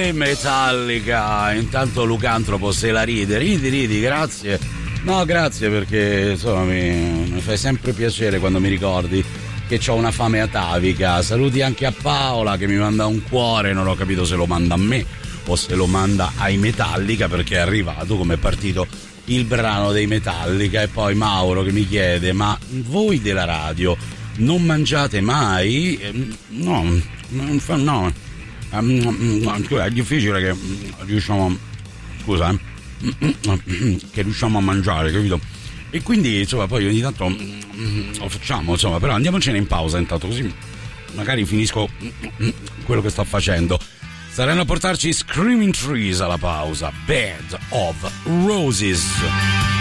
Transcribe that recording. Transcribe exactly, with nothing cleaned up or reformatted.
E Metallica. Intanto Lucantropo se la ride, ridi, ridi, grazie. No, grazie, perché insomma mi, mi fai sempre piacere quando mi ricordi che ho una fame atavica. Saluti anche a Paola che mi manda un cuore, non ho capito se lo manda a me o se lo manda ai Metallica, perché è arrivato come è partito il brano dei Metallica. E poi Mauro che mi chiede: ma voi della radio non mangiate mai? No, non fa, no. È difficile che riusciamo, scusa, che riusciamo a mangiare, capito? E quindi insomma poi ogni tanto lo facciamo, insomma, però andiamocene in pausa intanto, così magari finisco quello che sto facendo. Saranno a portarci Screaming Trees alla pausa. Bed of Roses.